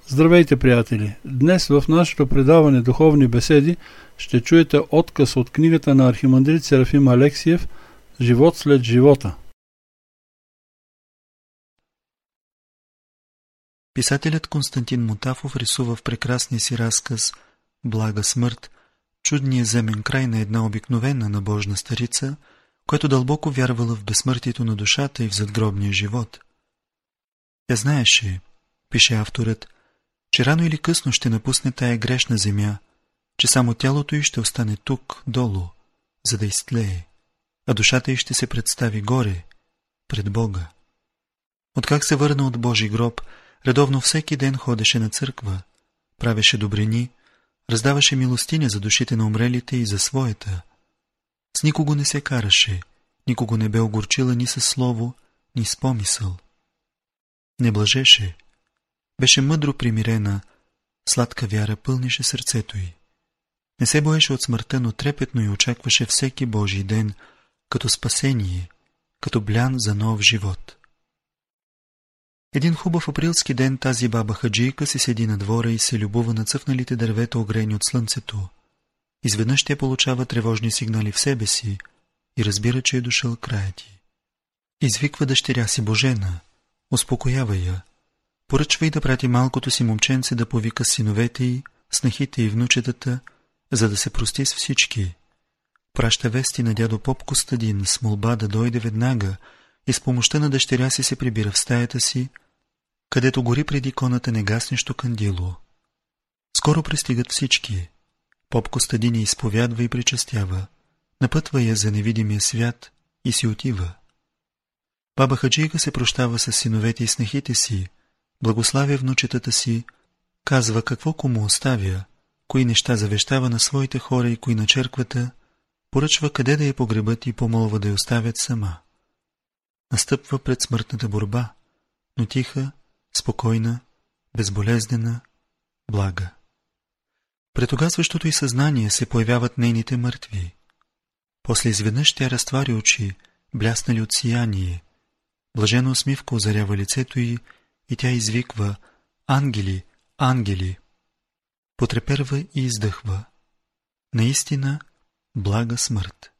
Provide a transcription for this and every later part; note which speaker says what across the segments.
Speaker 1: Здравейте, приятели! Днес в нашето предаване Духовни беседи ще чуете откъс от книгата на архимандрит Серафим Алексиев «Живот след живота».
Speaker 2: Писателят Константин Мотафов рисува в прекрасния си разказ «Блага смърт» чудния земен край на една обикновена набожна старица, която дълбоко вярвала в безсмъртието на душата и в задгробния живот. Тя знаеше, пише авторът, че рано или късно ще напусне тая грешна земя, че само тялото й ще остане тук, долу, за да изтлее, а душата й ще се представи горе, пред Бога. Откак се върна от Божи гроб, редовно всеки ден ходеше на църква, правеше добрини, раздаваше милостиня за душите на умрелите и за своята. С никого не се караше, никого не бе огорчила ни със слово, ни с помисъл. Не блажеше. Беше мъдро примирена, сладка вяра пълнише сърцето й. Не се боеше от смъртта, но трепетно й очакваше всеки Божий ден, като спасение, като блян за нов живот. Един хубав априлски ден тази баба хаджийка си седи на двора и се любува на цъфналите дървета, огрени от слънцето. Изведнъж тя получава тревожни сигнали в себе си и разбира, че е дошъл краят ти. Извиква дъщеря си Божена, успокоява я. Поръчва и да прати малкото си момченце да повика синовете й, снахите и внучетата, за да се прости с всички. Праща вести на дядо поп Костадин с молба да дойде веднага и с помощта на дъщеря си се прибира в стаята си, където гори пред иконата негаснещо кандило. Скоро пристигат всички. Поп Костадин я изповядва и причестява, напътва я за невидимия свят и си отива. Баба хаджийка се прощава с синовете и снахите си, благославя внучетата си, казва какво кому оставя, кои неща завещава на своите хора и кои на черквата, поръчва къде да я погребат и помолва да я оставят сама. Настъпва пред смъртната борба, но тиха, спокойна, безболезнена, блага. Пред угасващото й съзнание се появяват нейните мъртви. После изведнъж тя разтваря очи, бляснали от сияние. Блажена усмивка озарява лицето й и тя извиква «Ангели, ангели!» Потреперва и издъхва. Наистина, блага смърт.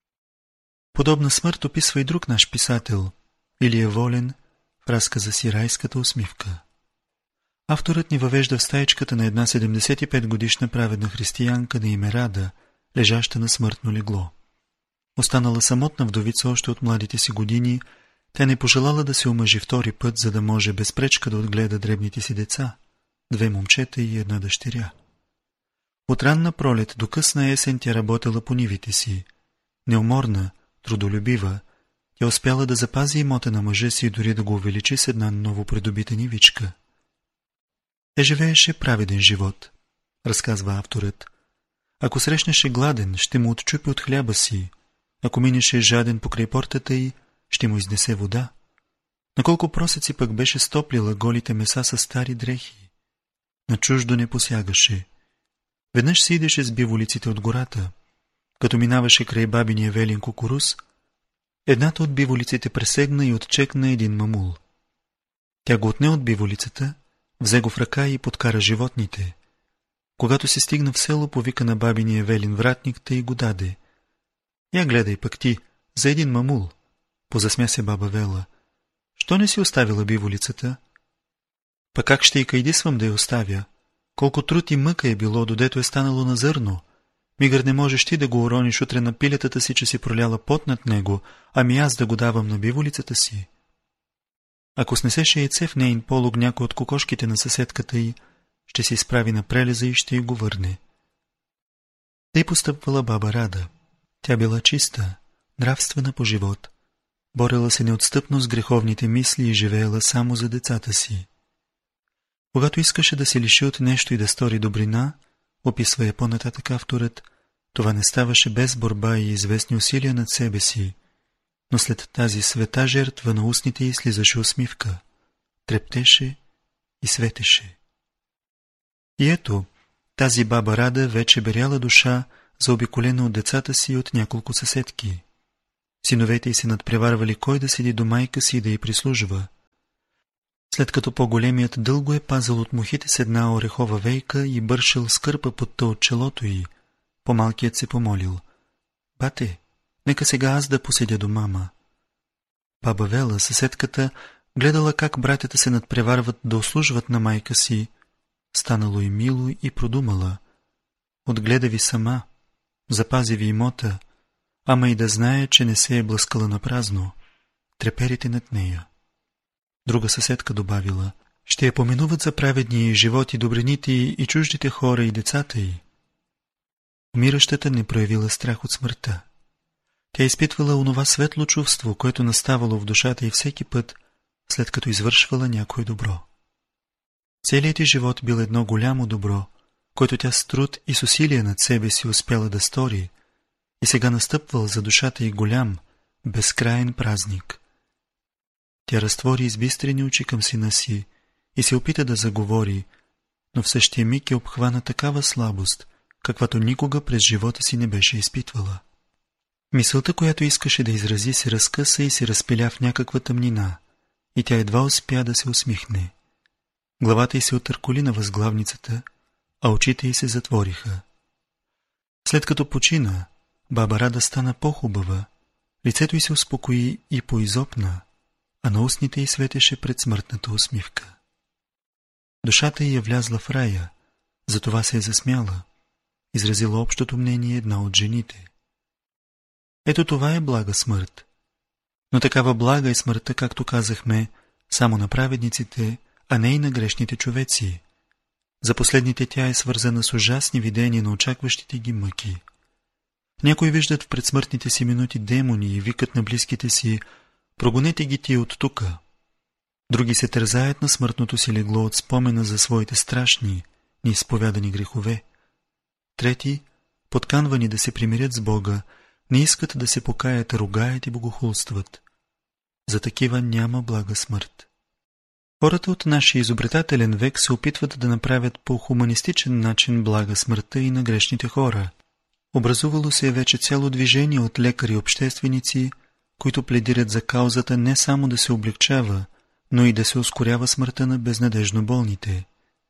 Speaker 2: Подобна смърт описва и друг наш писател, Илия Волен, в разказа си «Райската усмивка». Авторът ни въвежда в стаечката на една 75-годишна праведна християнка на име Рада, лежаща на смъртно легло. Останала самотна вдовица още от младите си години, тя не пожелала да се омъжи втори път, за да може без пречка да отгледа дребните си деца, 2 момчета и 1 дъщеря. От ранна пролет до късна есен тя работела по нивите си. Неуморна, трудолюбива, тя успяла да запази имота на мъжа си и дори да го увеличи с една новопридобита нивичка. Тя живееше праведен живот, разказва авторът. Ако срещнеше гладен, ще му отчупи от хляба си, ако минеше жаден покрай портата й, ще му изнесе вода. На колко просеци пък беше стоплила голите меса с стари дрехи. На чуждо не посягаше. Веднъж си идеше с биволиците от гората. Като минаваше край бабиния велин кукуруз, едната от биволиците пресегна и отчекна един мамул. Тя го отне от биволицата, взе го в ръка и подкара животните. Когато се стигна в село, повика на бабиния велин вратник и го даде. Я гледай пък ти, за един мамул. Позасмя се баба Вела. Що не си оставила биволицата? Па как ще и кайдисвам да я оставя? Колко труд и мъка е било, додето е станало на зърно. Мигър не можеш ти да го урониш утре на пилетата си, че си проляла пот над него, ами аз да го давам на биволицата си. Ако снесеше яйце в нейн полог някой от кокошките на съседката й, ще се изправи на прелеза и ще й го върне. Тъй постъпвала баба Рада. Тя била чиста, нравствена по живот. Борела се неотстъпно с греховните мисли и живеела само за децата си. Когато искаше да се лиши от нещо и да стори добрина, описва я по-нататък авторът, това не ставаше без борба и известни усилия над себе си, но след тази света жертва на устните й слизаше усмивка, трептеше и светеше. И ето, тази баба Рада вече беряла душа, заобиколена от децата си и от няколко съседки. Синовете й се надпреварвали кой да седи до майка си и да й прислужва. След като по-големият дълго е пазил от мухите с една орехова вейка и бършил скърпа потта от челото й, по-малкият се помолил: бате, нека сега аз да поседя до мама. Баба Вела, съседката, гледала как братята се надпреварват да услужват на майка си, станало и мило и продумала: отгледа ви сама, запази ви имота, ама и да знае, че не се е блъскала на празно, треперите над нея. Друга съседка добавила: ще я поминуват за праведния й живот и добрините й и чуждите хора и децата й. Умиращата не проявила страх от смъртта. Тя изпитвала онова светло чувство, което наставало в душата й всеки път, след като извършвала някое добро. Целият й живот бил едно голямо добро, което тя с труд и с усилие над себе си успяла да стори, и сега настъпвал за душата й голям, безкрайен празник. Тя разтвори избистрени очи към сина си и се опита да заговори, но в същия миг е обхвана такава слабост, каквато никога през живота си не беше изпитвала. Мисълта, която искаше да изрази, се разкъса и се разпиля в някаква тъмнина, и тя едва успя да се усмихне. Главата й се отърколи на възглавницата, а очите й се затвориха. След като почина, баба Рада стана по-хубава, лицето й се успокои и поизопна, а на устните й светеше предсмъртната усмивка. Душата й е влязла в рая, затова се е засмяла, изразила общото мнение една от жените. Ето това е блага смърт. Но такава блага е смъртта, както казахме, само на праведниците, а не и на грешните човеци. За последните тя е свързана с ужасни видения на очакващите ги мъки. Някои виждат в предсмъртните си минути демони и викат на близките си: прогонете ги ти от тука. Други се тързаят на смъртното си легло от спомена за своите страшни, неизповядани грехове. Трети, подканвани да се примирят с Бога, не искат да се покаят, ругаят и богохулстват. За такива няма блага смърт. Хората от нашия изобретателен век се опитват да направят по хуманистичен начин блага смъртта и на грешните хора. Образувало се е вече цяло движение от лекари и общественици, които пледират за каузата не само да се облегчава, но и да се ускорява смъртта на безнадежно болните.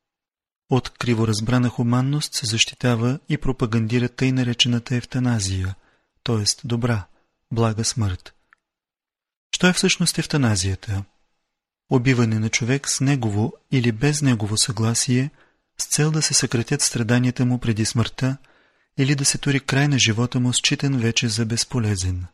Speaker 2: От криворазбрана хуманност се защитава и пропагандира тъй наречената евтаназия, т.е. добра, блага смърт. Що е всъщност евтаназията? Убиване на човек с негово или без негово съгласие, с цел да се съкратят страданията му преди смъртта или да се тури край на живота му, считан вече за безполезен.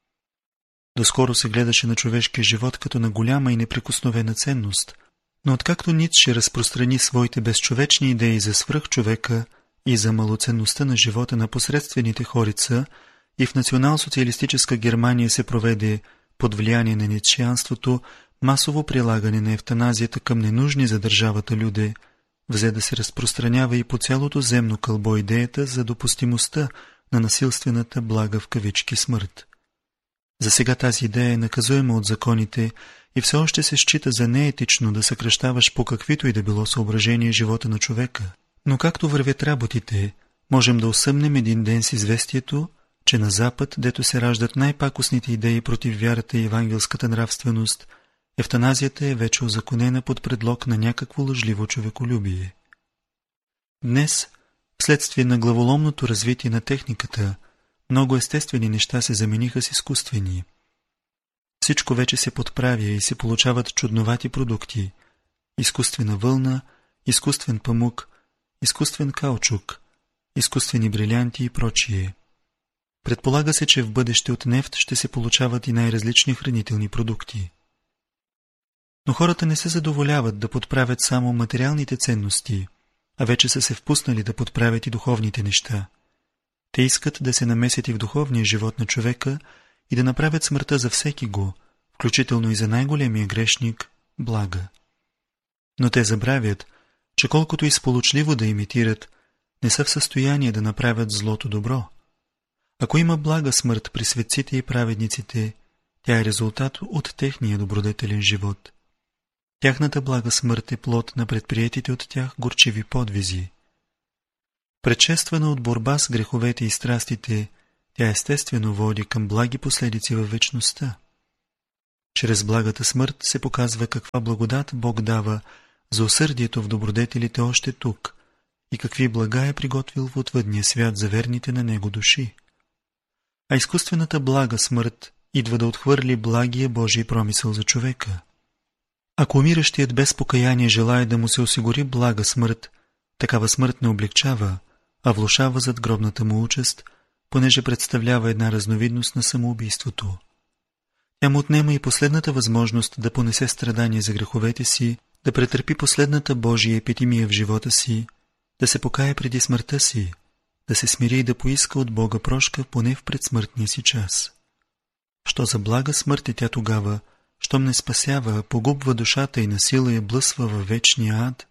Speaker 2: Доскоро се гледаше на човешкия живот като на голяма и неприкосновена ценност, но откакто Ницше разпространи своите безчовечни идеи за свръхчовека и за малоценността на живота на посредствените хорица, и в национал-социалистическа Германия се проведе, под влияние на ницшеанството, масово прилагане на евтаназията към ненужни за държавата люде, взе да се разпространява и по цялото земно кълбо идеята за допустимостта на насилствената блага в кавички смърт. За сега тази идея е наказуема от законите и все още се счита за неетично да съкращаваш по каквито и да било съображение живота на човека. Но както вървят работите, можем да осъмнем един ден с известието, че на Запад, дето се раждат най-пакостните идеи против вярата и евангелската нравственост, евтаназията е вече узаконена под предлог на някакво лъжливо човеколюбие. Днес, вследствие на главоломното развитие на техниката, много естествени неща се замениха с изкуствени. Всичко вече се подправя и се получават чудновати продукти: изкуствена вълна, изкуствен памук, изкуствен каучук, изкуствени брилянти и прочие. Предполага се, че в бъдеще от нефт ще се получават и най-различни хранителни продукти. Но хората не се задоволяват да подправят само материалните ценности, а вече са се впуснали да подправят и духовните неща. Те искат да се намесят и в духовния живот на човека и да направят смъртта за всеки го, включително и за най-големия грешник, блага. Но те забравят, че колкото и сполучливо да имитират, не са в състояние да направят злото добро. Ако има блага смърт при светците и праведниците, тя е резултат от техния добродетелен живот. Тяхната блага смърт е плод на предприетите от тях горчиви подвизи. Предшествана от борба с греховете и страстите, тя естествено води към благи последици във вечността. Чрез благата смърт се показва каква благодат Бог дава за усърдието в добродетелите още тук и какви блага е приготвил в отвъдния свят за верните на Него души. А изкуствената блага смърт идва да отхвърли благия Божий промисъл за човека. Ако умиращият без покаяние желае да му се осигури блага смърт, такава смърт не облегчава, а влошава задгробната му участ, понеже представлява една разновидност на самоубийството. Тя му отнема и последната възможност да понесе страдание за греховете си, да претърпи последната Божия епитимия в живота си, да се покае преди смъртта си, да се смири и да поиска от Бога прошка поне в предсмъртния си час. Що за блага смърт е тя тогава, щом не спасява, погубва душата и насила я блъсва във вечния ад?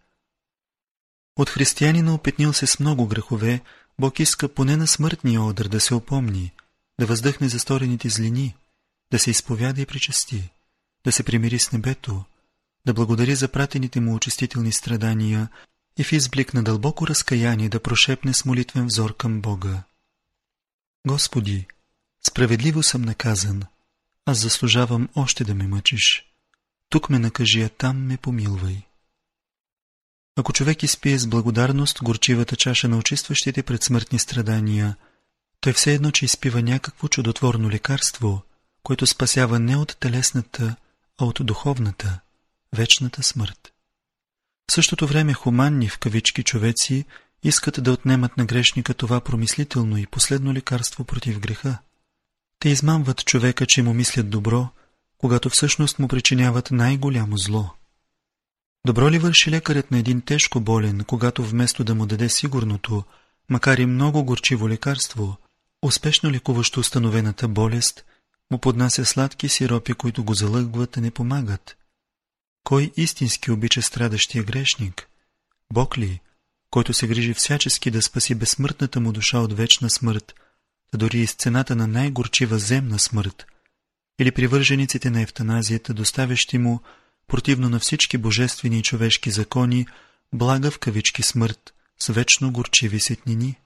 Speaker 2: От християнина, опетнил се с много грехове, Бог иска поне на смъртния одър да се опомни, да въздъхне за сторените злини, да се изповяда и причасти, да се примири с небето, да благодари за пратените му очистителни страдания и в изблик на дълбоко разкаяние да прошепне с молитвен взор към Бога: Господи, справедливо съм наказан, аз заслужавам още да ме мъчиш. Тук ме накажи, а там ме помилвай. Ако човек изпие с благодарност горчивата чаша на очистващите предсмъртни страдания, той все едно, че изпива някакво чудотворно лекарство, което спасява не от телесната, а от духовната, вечната смърт. В същото време хуманни в кавички човеци искат да отнемат на грешника това промислително и последно лекарство против греха. Те измамват човека, че му мислят добро, когато всъщност му причиняват най-голямо зло. Добро ли върши лекарят на един тежко болен, когато вместо да му даде сигурното, макар и много горчиво лекарство, успешно лекуващо установената болест, му поднася сладки сиропи, които го залъгват, а не помагат? Кой истински обича страдащия грешник? Бог ли, който се грижи всячески да спаси безсмъртната му душа от вечна смърт, да дори и с цената на най-горчива земна смърт, или привържениците на евтаназията, доставящи му, противно на всички божествени и човешки закони, блага в кавички смърт с вечно горчиви сетнини?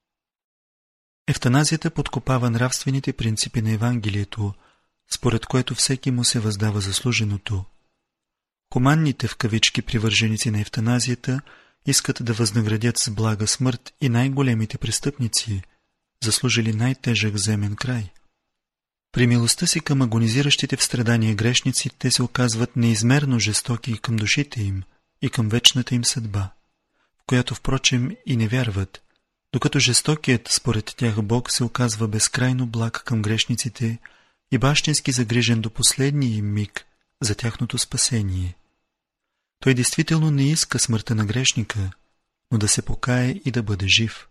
Speaker 2: Евтаназията подкопава нравствените принципи на Евангелието, според което всеки му се въздава заслуженото. Хуманните в кавички привърженици на евтаназията искат да възнаградят с блага смърт и най-големите престъпници, заслужили най-тежък земен край. При милостта си към агонизиращите в страдания грешници, те се оказват неизмерно жестоки и към душите им, и към вечната им съдба, в която, впрочем, и не вярват, докато жестокият, според тях, Бог се оказва безкрайно благ към грешниците и бащински загрижен до последния им миг за тяхното спасение. Той действително не иска смъртта на грешника, но да се покае и да бъде жив.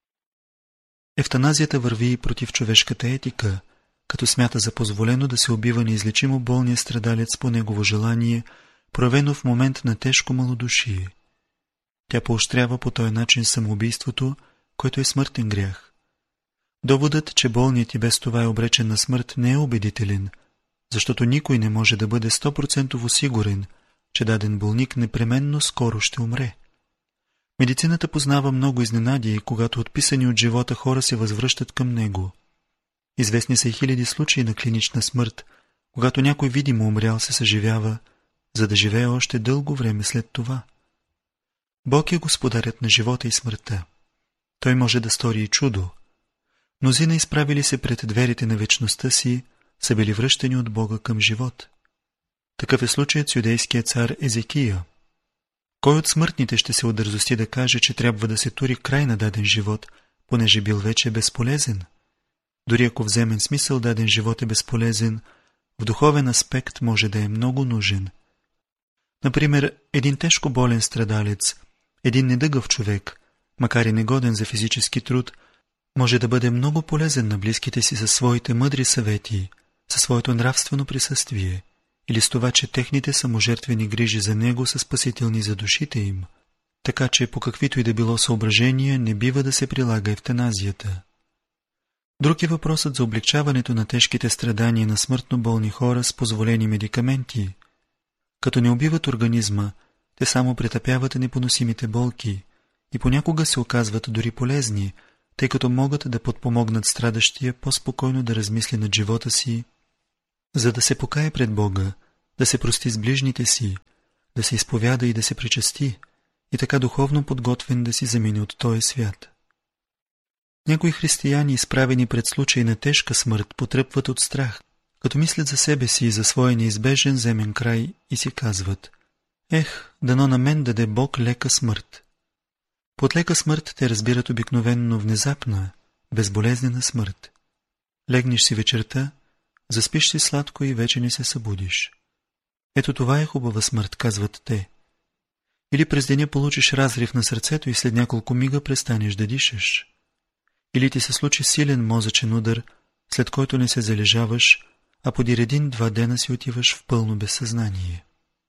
Speaker 2: Евтаназията върви и против човешката етика, като смята за позволено да се убива неизлечимо болния страдалец по негово желание, проявено в момент на тежко малодушие. Тя поощрява по този начин самоубийството, който е смъртен грях. Доводът, че болният и без това е обречен на смърт, не е убедителен, защото никой не може да бъде 100% сигурен, че даден болник непременно скоро ще умре. Медицината познава много изненади, когато отписани от живота хора се възвръщат към него. Известни са и хиляди случаи на клинична смърт, когато някой видимо умрял се съживява, за да живее още дълго време след това. Бог е господарят на живота и смъртта. Той може да стори и чудо. Мнозина, изправили се пред дверите на вечността си, са били връщани от Бога към живот. Такъв е случаят с юдейския цар Езекия. Кой от смъртните ще се удързости да каже, че трябва да се тури край на даден живот, понеже бил вече безполезен? Дори ако в земен смисъл даден живот е безполезен, в духовен аспект може да е много нужен. Например, един тежко болен страдалец, един недъгъв човек, макар и негоден за физически труд, може да бъде много полезен на близките си със своите мъдри съвети, със своето нравствено присъствие или с това, че техните саможертвени грижи за него са спасителни за душите им, така че по каквито и да било съображения не бива да се прилага евтаназията. Друг е въпросът за облегчаването на тежките страдания на смъртно болни хора с позволени медикаменти. Като не убиват организма, те само претъпяват непоносимите болки и понякога се оказват дори полезни, тъй като могат да подпомогнат страдащия по-спокойно да размисли над живота си за да се покае пред Бога, да се прости с ближните си, да се изповяда и да се причасти, и така духовно подготвен да си замине от този свят. Някои християни, изправени пред случай на тежка смърт, потръпват от страх, като мислят за себе си и за своя неизбежен земен край и си казват: ех, дано на мен даде Бог лека смърт. Под лека смърт те разбират обикновенно внезапна, безболезнена смърт. Легнеш си вечерта, заспиш си сладко и вече не се събудиш. Ето това е хубава смърт, казват те. Или през деня получиш разрив на сърцето и след няколко мига престанеш да дишаш. Или ти се случи силен мозъчен удар, след който не се залежаваш, а подир 1-2 дена си отиваш в пълно безсъзнание.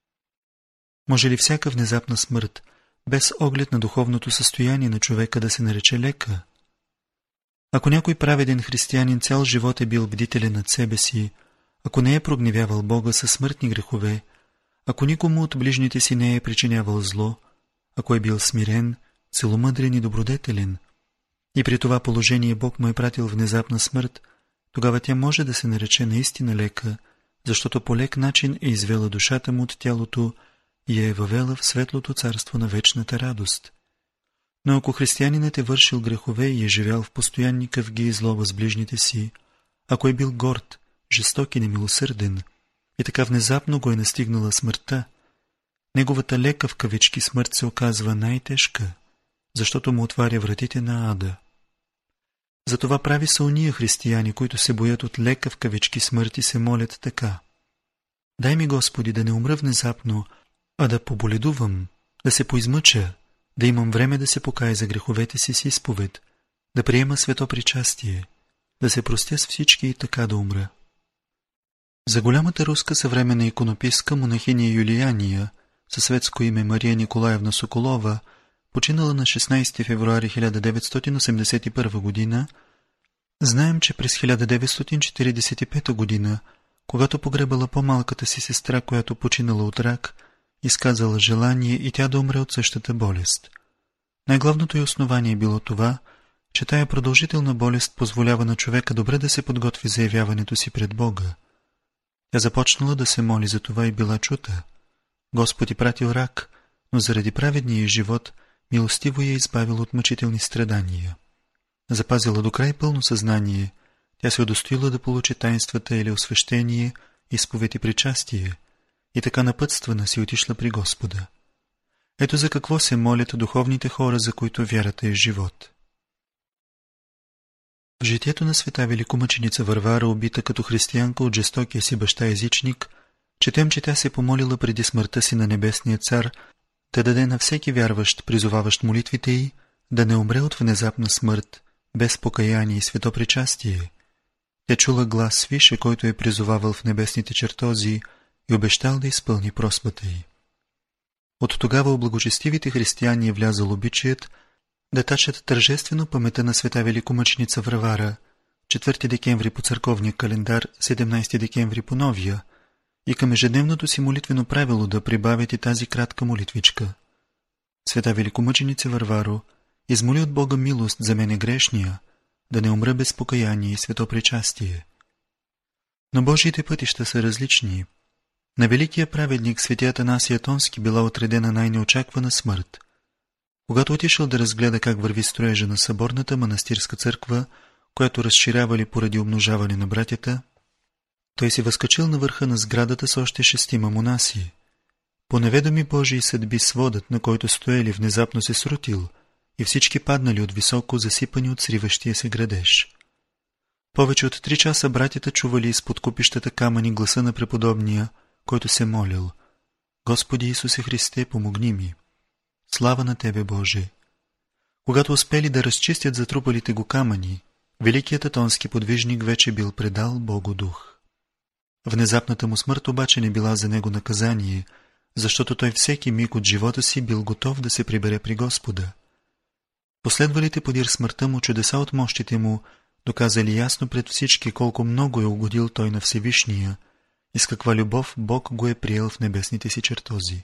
Speaker 2: Може ли всяка внезапна смърт, без оглед на духовното състояние на човека, да се нарече лека? Ако някой праведен християнин цял живот е бил бдителен над себе си, ако не е прогневявал Бога със смъртни грехове, ако никому от ближните си не е причинявал зло, ако е бил смирен, целомъдрен и добродетелен, и при това положение Бог му е пратил внезапна смърт, тогава тя може да се нарече наистина лека, защото по лек начин е извела душата му от тялото и я е въвела в светлото царство на вечната радост. Но ако християнинът е вършил грехове и е живял в постоянни къвги и злоба с ближните си, ако е бил горд, жесток и немилосърден, и така внезапно го е настигнала смъртта, неговата лека в кавички смърт се оказва най-тежка, защото му отваря вратите на ада. Затова прави са уния християни, които се боят от лека в кавички смърт и се молят така: дай ми, Господи, да не умра внезапно, а да поболедувам, да се поизмъча, да имам време да се покая за греховете си с изповед, да приема свето причастие, да се простя с всички и така да умра. За голямата руска съвременна иконописска монахиня Юлияния, със светско име Мария Николаевна Соколова, починала на 16 февруари 1981 година, знаем, че през 1945 година, когато погребала по-малката си сестра, която починала от рак, изказала желание и тя да умре от същата болест. Най-главното й основание било това, че тая продължителна болест позволява на човека добре да се подготви за явяването си пред Бога. Тя започнала да се моли за това и била чута. Господ й пратил рак, но заради праведния й живот милостиво я избавил от мъчителни страдания. Запазила до край пълно съзнание, тя се удостоила да получи таинствата или освещение, изповед и причастие, и така напътствана си отишла при Господа. Ето за какво се молят духовните хора, за които вярата е живот. В житието на света великомъченица Варвара, убита като християнка от жестокия си баща езичник, четем, че тя се помолила преди смъртта си на небесния цар да даде на всеки вярващ, призоваващ молитвите й, да не умре от внезапна смърт, без покаяние и светопричастие. Тя чула глас свише, който е призовавал в небесните чертози и обещал да изпълни просбата й. От тогава у благочестивите християни е влязал обичаят да тачат тържествено памета на света великомъченица Варвара, 4 декември по църковния календар, 17 декември по новия, и към ежедневното си молитвено правило да прибавят и тази кратка молитвичка: света великомъченица Варваро, измоли от Бога милост за мене грешния, да не умра без покаяние и светопричастие. Но Божиите пътища са различни. На великия праведник свети Атанасий Атонски била отредена най-неочаквана смърт. Когато отишъл да разгледа как върви строежа на съборната манастирска църква, която разширявали поради умножаване на братята, той си възкачил на върха на сградата с още 6 монаси. По неведоми Божии съдби сводът, на който стоели, внезапно се срутил и всички паднали от високо, засипани от сриващия се градеж. Повече от 3 часа братята чували изпод купищата камъни гласа на преподобния, който се молил: Господи Исусе Христе, помогни ми! Слава на Тебе, Боже! Когато успели да разчистят затрупалите го камъни, великият атонски подвижник вече бил предал Богу дух. Внезапната му смърт обаче не била за него наказание, защото той всеки миг от живота си бил готов да се прибере при Господа. Последвалите подир смъртта му чудеса от мощите му доказали ясно пред всички колко много е угодил той на Всевишния и с каква любов Бог го е приел в небесните си чертози.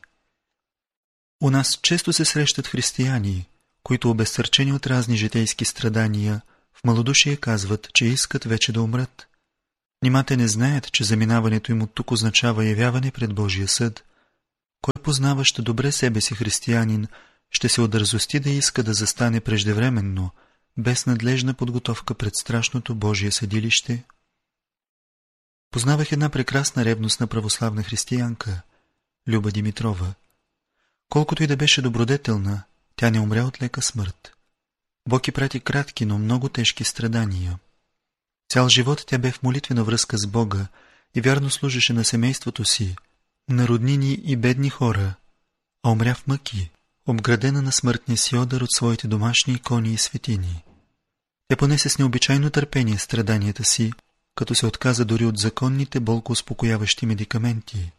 Speaker 2: У нас често се срещат християни, които, обезсърчени от разни житейски страдания, в малодушие казват, че искат вече да умрат. Нима те не знаят, че заминаването им от тук означава явяване пред Божия съд? Кой познаващ добре себе си християнин ще се одързости да иска да застане преждевременно, без надлежна подготовка пред страшното Божие съдилище? Познавах една прекрасна ревностна православна християнка, Люба Димитрова. Колкото и да беше добродетелна, тя не умря от лека смърт. Бог й прати кратки, но много тежки страдания. Цял живот тя бе в молитвена връзка с Бога и вярно служеше на семейството си, на роднини и бедни хора, а умря в мъки, обградена на смъртния си одър от своите домашни икони и светини. Тя понесе с необичайно търпение страданията си, като се отказа дори от законните болкоуспокояващи медикаменти.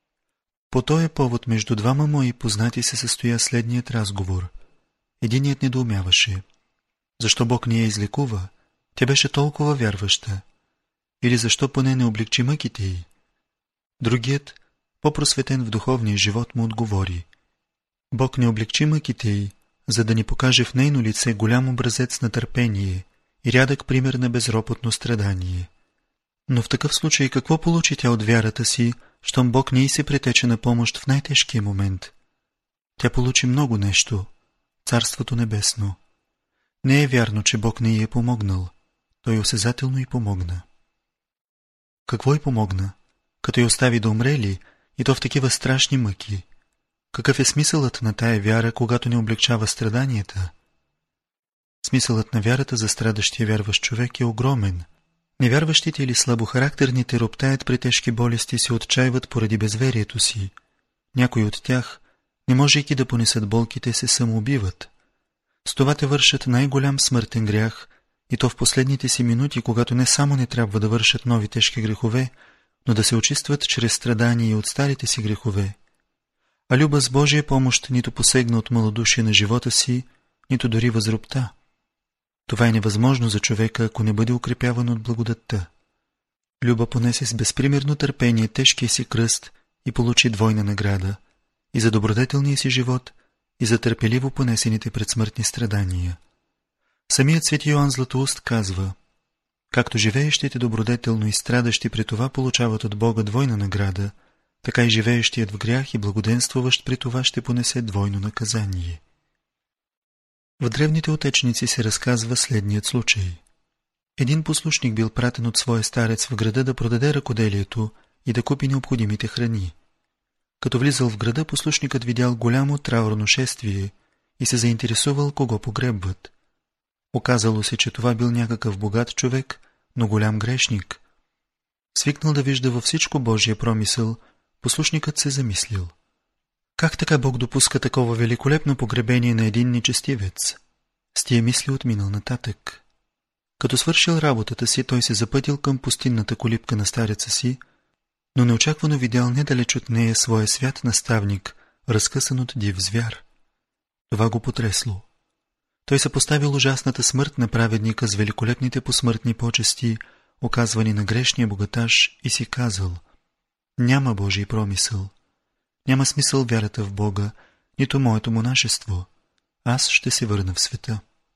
Speaker 2: По този повод между двама мои познати се състоя следният разговор. Единият недоумяваше. Защо Бог не я излекува? Тя беше толкова вярваща. Или защо поне не облегчи мъките й? Другият, по-просветен в духовния живот, му отговори. Бог не облегчи мъките й, за да ни покаже в нейно лице голям образец на търпение и рядък пример на безропотно страдание. Но в такъв случай какво получи тя от вярата си, щом Бог не й се претече на помощ в най-тежкия момент? Тя получи много нещо – Царството небесно. Не е вярно, че Бог не й е помогнал. Той осезателно й помогна. Какво й помогна? Като й остави да умре ли, и то в такива страшни мъки? Какъв е смисълът на тая вяра, когато не облегчава страданията? Смисълът на вярата за страдащия вярващ човек е огромен. Невярващите или слабохарактерните роптаят при тежки болести и се отчаиват поради безверието си. Някои от тях, не можейки да понесат болките, се самоубиват. С това те вършат най-голям смъртен грях, и то в последните си минути, когато не само не трябва да вършат нови тежки грехове, но да се очистват чрез страдания и от старите си грехове. А Люба с Божия помощ нито посегна от малодушие на живота си, нито дори възропта. Това е невъзможно за човека, ако не бъде укрепяван от благодатта. Люба понесе с безпримерно търпение тежкия си кръст и получи двойна награда – и за добродетелния си живот, и за търпеливо понесените предсмъртни страдания. Самият свети Йоан Златоуст казва: както живеещите добродетелно и страдащи при това получават от Бога двойна награда, така и живеещият в грях и благоденствуващ при това ще понесе двойно наказание. В древните отечници се разказва следният случай. Един послушник бил пратен от своя старец в града да продаде ръкоделието и да купи необходимите храни. Като влизал в града, послушникът видял голямо траурно шествие и се заинтересувал кого погребват. Оказало се, че това бил някакъв богат човек, но голям грешник. Свикнал да вижда във всичко Божия промисъл, послушникът се замислил. Как така Бог допуска такова великолепно погребение на един нечестивец? С тия мисли отминал нататък. Като свършил работата си, той се запътил към пустинната колибка на стареца си, но неочаквано видял недалеч от нея своя свят наставник, разкъсан от див звяр. Това го потресло. Той съпоставил ужасната смърт на праведника с великолепните посмъртни почести, оказвани на грешния богаташ, и си казал: няма Божий промисъл. Няма смисъл вярата в Бога, нито моето монашество. Аз ще се върна в света.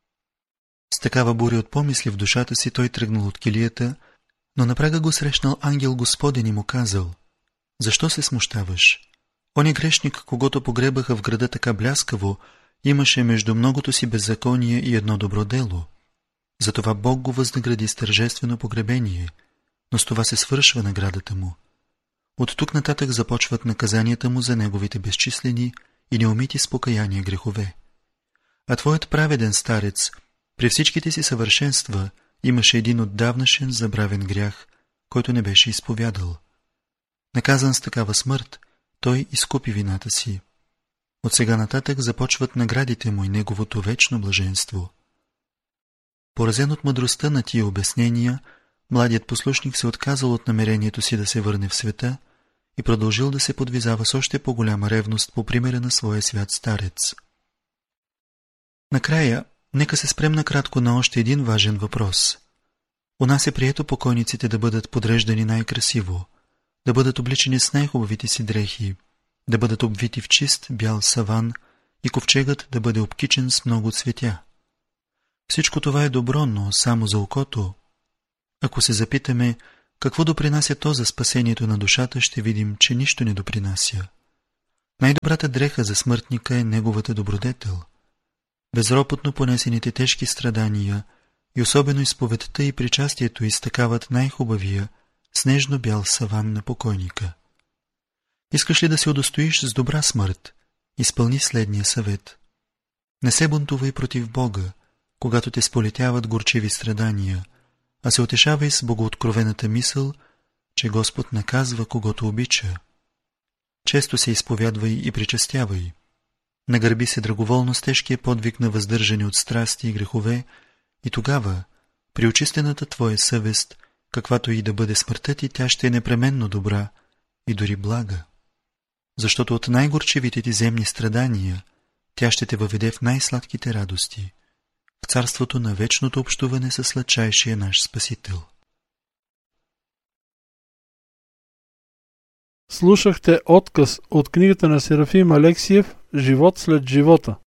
Speaker 2: С такава буря от помисли в душата си той тръгнал от килията, но на прага го срещнал ангел Господен и му казал: защо се смущаваш? Он е грешник, когото погребаха в града така бляскаво, имаше между многото си беззаконие и едно добро дело. Затова Бог го възнагради с тържествено погребение, но с това се свършва наградата му. От тук нататък започват наказанията му за неговите безчислени и неумити с покаяние грехове. А твоят праведен старец, при всичките си съвършенства, имаше един отдавнашен забравен грях, който не беше изповядал. Наказан с такава смърт, той изкупи вината си. От сега нататък започват наградите му и неговото вечно блаженство. Поразен от мъдростта на тия обяснения, младият послушник се отказал от намерението си да се върне в света и продължил да се подвизава с още по-голяма ревност по примера на своя свят старец. Накрая, нека се спрем накратко на още един важен въпрос. У нас е прието покойниците да бъдат подреждани най-красиво, да бъдат обличени с най-хубавите си дрехи, да бъдат обвити в чист бял саван и ковчегът да бъде обкичен с много цветя. Всичко това е добро, но само за окото. Ако се запитаме, Какво допринася то за спасението на душата, ще видим, че нищо не допринася. Най-добрата дреха за смъртника е неговата добродетел. Безропотно понесените тежки страдания и особено изповедта и причастието изтъкават най-хубавия, снежно-бял саван на покойника. Искаш ли да се удостоиш с добра смърт? Изпълни следния съвет. Не се бунтувай против Бога, когато те сполетяват горчиви страдания, а се утешавай с богооткровената мисъл, че Господ наказва когото обича. Често се изповядвай и причастявай. Нагърби се драговолно с тежкия подвиг на въздържане от страсти и грехове и тогава, при очистената твоя съвест, каквато и да бъде смъртта ти, тя ще е непременно добра и дори блага. Защото от най-горчивите ти земни страдания тя ще те въведе в най-сладките радости, в царството на вечното общуване със сладчайшия наш Спасител.
Speaker 1: Слушахте отказ от книгата на Серафим Алексиев «Живот след живота».